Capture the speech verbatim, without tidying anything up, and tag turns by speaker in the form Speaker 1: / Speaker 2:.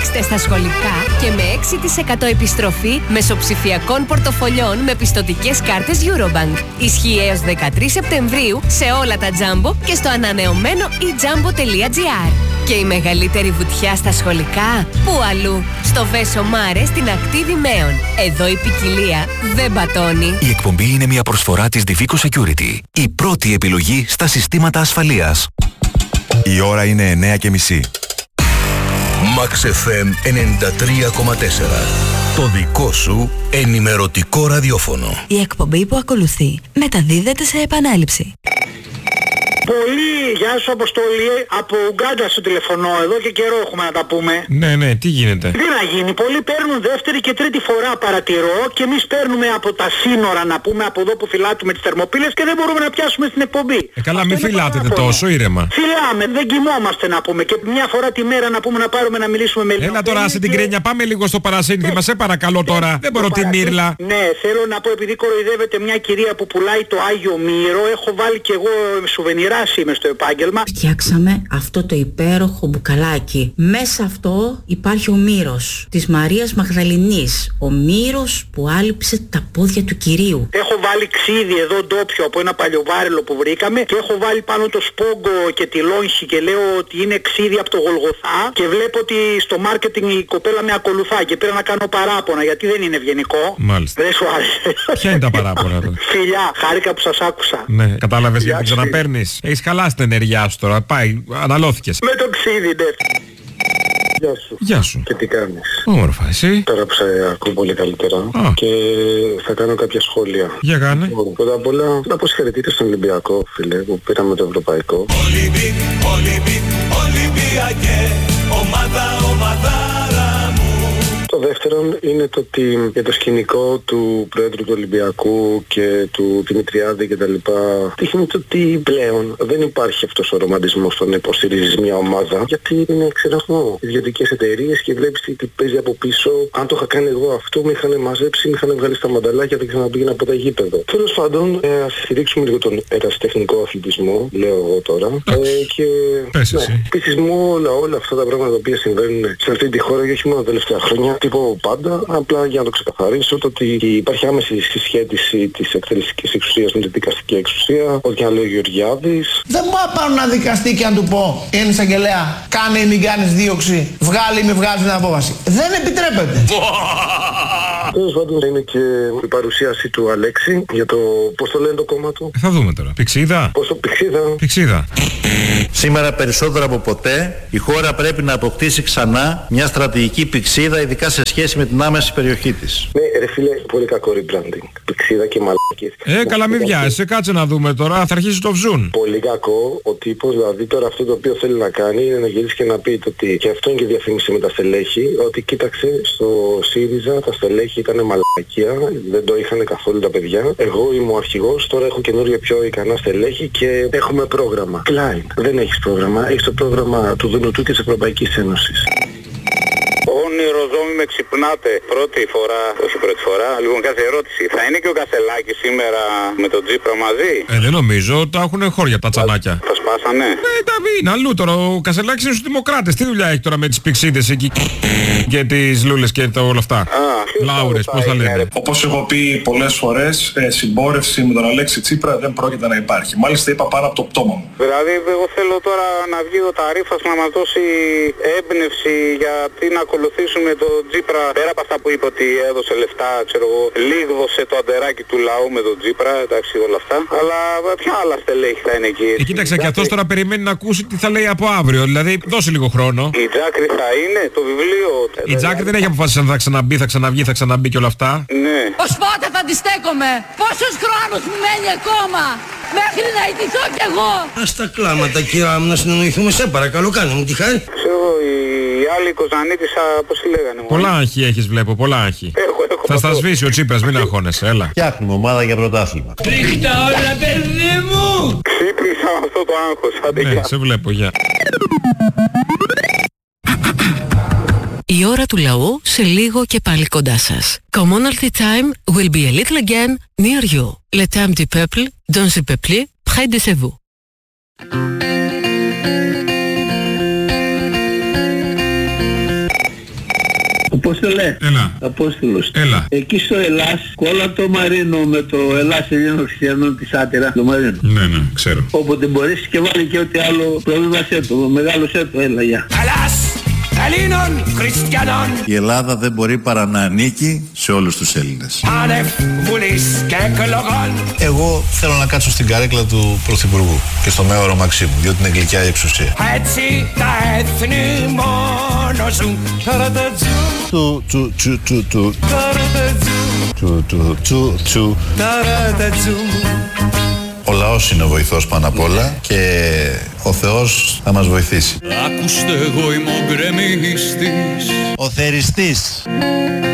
Speaker 1: Παίξτε στα σχολικά και με έξι τοις εκατό επιστροφή μεσοψηφιακών πορτοφολιών με πιστωτικές κάρτες Eurobank. Ισχύει έως δεκατρείς Σεπτεμβρίου σε όλα τα Jumbo και στο ανανεωμένο e jumbo τελεία gr. Και η μεγαλύτερη βουτιά στα σχολικά, πού αλλού? Στο Βέσο Μάρε στην ακτή Δημαίων. Εδώ η ποικιλία δεν πατώνει.
Speaker 2: Η εκπομπή είναι μια προσφορά της Divico Security. Η πρώτη επιλογή στα συστήματα ασφαλείας.
Speaker 3: Η ώρα είναι εννιά και μισή.
Speaker 4: Max εφ εμ ενενήντα τρία κόμμα τέσσερα. Το δικό σου ενημερωτικό ραδιόφωνο.
Speaker 5: Η εκπομπή που ακολουθεί μεταδίδεται σε επανάληψη.
Speaker 6: Πολύ, γεια σου Αποστόλη, από Ουγκάντα σου τηλεφωνώ, εδώ και καιρό έχουμε να τα πούμε.
Speaker 7: Ναι, ναι, τι γίνεται?
Speaker 6: Τι να γίνει, πολλοί παίρνουν δεύτερη και τρίτη φορά παρατηρώ και εμείς παίρνουμε από τα σύνορα να πούμε, από εδώ που φυλάτουμε τις θερμοπύλες και δεν μπορούμε να πιάσουμε στην εκπομπή.
Speaker 7: Ε, καλά, μην φυλάτετε τόσο, ήρεμα.
Speaker 6: Φυλάμε, δεν κοιμόμαστε να πούμε και μια φορά τη μέρα να πούμε να πάρουμε να μιλήσουμε με
Speaker 7: Έλα τώρα, σε την κρένια, πάμε λίγο στο παρασύνθημα, σε παρακαλώ τώρα. Δεν μπορώ τη μύρλα.
Speaker 6: Ναι, θέλω να πω, επειδή κοροϊδεύεται μια κυρία που πουλάει το Άγιο Μύρο, έχω βάλει κι εγώ σουβενιρά είμαι στο επάγγελμα.
Speaker 8: Φτιάξαμε αυτό το υπέροχο μπουκαλάκι. Μέσα αυτό υπάρχει ο μύρος της Μαρίας Μαγδαληνής. Ο μύρος που άλυψε τα πόδια του Κυρίου.
Speaker 6: Έχω βάλει ξύδι εδώ ντόπιο από ένα παλιοβάρελο που βρήκαμε και έχω βάλει πάνω το σπόγκο και τη λόγχη και λέω ότι είναι ξύδι από το Γολγοθά και βλέπω ότι στο μάρκετινγκ η κοπέλα με ακολουθά και πήρα να κάνω παράπονα γιατί δεν είναι ευγενικό.
Speaker 7: Μάλιστα.
Speaker 6: Δεν σου άρεσε?
Speaker 7: Ποια είναι τα παράπονα τώρα?
Speaker 6: Φιλιά, χάρηκα που σας άκουσα.
Speaker 7: Ναι, κατάλαβες γιατί ξαναπαίρνεις. Έχεις χαλάσει την ενέργειά σου τώρα. Πάει, αναλώθηκες.
Speaker 6: Με το ξύδι, ναι.
Speaker 9: Γεια σου.
Speaker 7: Γεια σου.
Speaker 9: Και τι κάνεις?
Speaker 7: Όμορφα, εσύ?
Speaker 9: Τώρα που σε ακούω πολύ καλύτερα.
Speaker 7: Α.
Speaker 9: Και θα κάνω κάποια σχόλια.
Speaker 7: Για κάνε.
Speaker 9: Πρώτα απ' όλα, να πω συγχαρητήρια στον Ολυμπιακό, φίλε, που πήραμε το Ευρωπαϊκό.
Speaker 10: Ολυμπί, Ολυμπί, Ολυμπιακέ, ομάδα, ομαδάρα μου.
Speaker 9: Το δεύτερο είναι το ότι για το σκηνικό του Πρόεδρου του Ολυμπιακού και του Δημητριάδη και τα λοιπά δείχνει το ότι πλέον δεν υπάρχει αυτός ο ρομαντισμός στο να υποστηρίζεις μια ομάδα, γιατί είναι, ξέρω εγώ, ιδιωτικές εταιρείες και βλέπεις τι παίζει από πίσω. Αν το είχα κάνει εγώ αυτό, με είχαν μαζέψει, με είχαν βγάλει στα μανταλάκια, δεν ξαναπήγαινα από τα γήπεδο. Τέλος πάντων, ε, ας στηρίξουμε λίγο τον ερασιτεχνικό αθλητισμό, λέω εγώ τώρα. Ε, και
Speaker 7: Πες εσύ.
Speaker 9: ναι, επίσης μου όλα, όλα αυτά τα πράγματα τα οποία συμβαίνουν σε αυτή τη χώρα και όχι μόνο τα τελευταία χρόνια. Τύπο πάντα, απλά για να το ξεκαθαρίσω, το ότι υπάρχει άμεση συσχέτιση της εκτελεστικής εξουσίας με την δικαστική εξουσία, ό,τι αν λέει ο Γεωργιάδης.
Speaker 11: Δεν μπορώ να πάρω ένα δικαστή και να του πω, είναι εισαγγελέα, κάνε ή μην κάνεις δίωξη, βγάλει ή μη βγάλει την απόφαση. Δεν επιτρέπεται.
Speaker 9: Τέλος πάντων είναι και η παρουσίαση του Αλέξη για το, πώς το λένε το κόμμα του.
Speaker 7: Ε, θα δούμε τώρα. Πηξίδα.
Speaker 9: Πόσο πηξίδα.
Speaker 7: Πηξίδα.
Speaker 12: Σήμερα περισσότερο από ποτέ η χώρα πρέπει να αποκτήσει ξανά μια στρατηγική πηξίδα, ειδικά σε σχέση με την άμεση περιοχή της.
Speaker 9: Ναι ρε φίλε, πολύ κακό rebranding. Πηξίδα και μαλακίες.
Speaker 7: Ε, καλά μην βιάζεσαι, κάτσε να δούμε τώρα, θα αρχίσει το βζούν.
Speaker 9: Πολύ κακό ο τύπος, δηλαδή τώρα αυτό το οποίο θέλει να κάνει είναι να γυρίσει και να πει το ότι, και αυτό είναι και διαφήμιση με τα στελέχη, ότι κοίταξε στο ΣΥΡΙΖΑ τα στελέχη ήταν μαλακία, δεν το είχαν καθόλου τα παιδιά. Εγώ είμαι ο αρχηγός, τώρα έχω καινούργια πιο ικανά στελέχη και έχουμε πρόγραμμα. Klein, δεν έχεις πρόγραμμα, έχεις το πρόγραμμα του Δουνουτού και της Ευρωπαϊκής Ένωσης.
Speaker 13: Όνειρο ζώμη με ξυπνάτε. Πρώτη φορά, όχι πρώτη φορά, λοιπόν κάθε ερώτηση. Θα είναι και ο Κασελάκης σήμερα με τον Τζίπρα μαζί?
Speaker 7: Ε, δεν νομίζω, τα έχουν χώρια τα τσανάκια.
Speaker 13: Τα σπάσανε.
Speaker 7: Ε, τα είναι αλλού τώρα. Ο Κασελάκης είναι στους δημοκράτες. Τι δουλειά έχει τώρα με τις πηξίδες εκεί και τις λούλες και τα όλα αυτά?
Speaker 13: Α,
Speaker 7: Λάουρες, πώς τα λένε.
Speaker 14: Όπως έχω πει πολλές φορές, ε, συμπόρευση με τον Αλέξη Τσίπρα δεν πρόκειται να υπάρχει. Μάλιστα είπα πάνω από το πτώμα μου.
Speaker 13: Δηλαδή εγώ θέλω τώρα να βγει ο Ταρίφας να μας δώσει έμπνευση γιατί να ακολουθήσουμε τον Τσίπρα, πέρα από αυτά που είπε ότι έδωσε λεφτά, ξέρω εγώ, λίγδωσε το αντεράκι του λαού με τον Τσίπρα, εντάξει όλα αυτά, αλλά ποια άλλα στελέχη θα είναι εκεί?
Speaker 7: Ε, κοίταξε, και αυτός τώρα περιμένει να ακούσει τι θα λέει από αύριο, δηλαδή δώσε λίγο χρόνο.
Speaker 13: Η Τζάκρη θα είναι, το βιβλίο.
Speaker 7: Η Τζάκρη δεν έχει αποφασίσει αν θα ξαναμπεί, θα ξαναβγεί, θα ξαναμπεί και όλα αυτά.
Speaker 13: Ναι.
Speaker 15: Ως πότε θα αντιστέκομαι, πόσος χρόνος μου μένει ακόμα, μέχρι να ητηθώ κι εγώ.
Speaker 16: Ας τα κλάματα κυρά μου, να συνεννοηθούμε, σε παρακαλώ, κάνε μου τη χάρη.
Speaker 13: Ξέρω, η άλλη Κοζανίτισσα, πώς τη λέγανε?
Speaker 7: Πολλά άγχη έχεις, βλέπω, πολλά άγχη.
Speaker 13: Έχω, έχω,
Speaker 7: θα στα σβήσει ο Τσίπρας, μην αγχώνεσαι, έλα.
Speaker 16: Φτιάχνουμε ομάδα για πρωτάθλημα.
Speaker 15: Ρίχτα όλα, παιδί μου.
Speaker 13: Ξύπνησα αυτό το άγχος, άντε
Speaker 7: ναι, σε βλέπω, γεια.
Speaker 5: Η ώρα του λαού σε λίγο και πάλι κοντά σας. Commonalty time will be a little again near you. Le temps du peuple, dans le peuple, près de chez vous.
Speaker 17: Απόστολε.
Speaker 7: Έλα.
Speaker 17: Απόστολος.
Speaker 7: Έλα.
Speaker 17: Εκεί στο Ελλάς, κόλλα το Μαρίνο με το Ελλάς Ελλήνων Χριστιανών της Άτυρα, το Μαρίνο.
Speaker 7: Ναι, ναι, ξέρω.
Speaker 17: Όποτε μπορείς και βάλει και ό,τι άλλο προβίβασέ το, μεγάλωσέ το, έλα, γεια.
Speaker 10: Ελλάς Ελλήνων Χριστιανών.
Speaker 12: Η Ελλάδα δεν μπορεί παρά να ανήκει σε όλους τους Έλληνες.
Speaker 10: Άνευ βουλής και εκλογών.
Speaker 18: Εγώ θέλω να κάτσω στην καρέκλα του Πρωθυπουργού και στο μέωρο Μαξίμου, διότι είναι γλυκιά η εξουσία.
Speaker 10: Έτσι τα έθνη μόνο ζουν.
Speaker 18: Του, του, του, του, του. Του, του, του, του. Ο λαός είναι ο βοηθός πάνω απ' όλα και ο Θεός θα μας βοηθήσει.
Speaker 10: Ακούστε, εγώ είμαι ο γκρεμίστης,
Speaker 18: ο θεριστής.